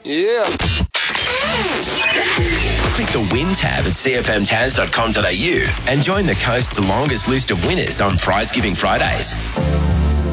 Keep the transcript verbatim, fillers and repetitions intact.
Yeah. Click the Win tab at c f m taz dot com dot a u and join the coast's longest list of winners on Prize Giving Fridays.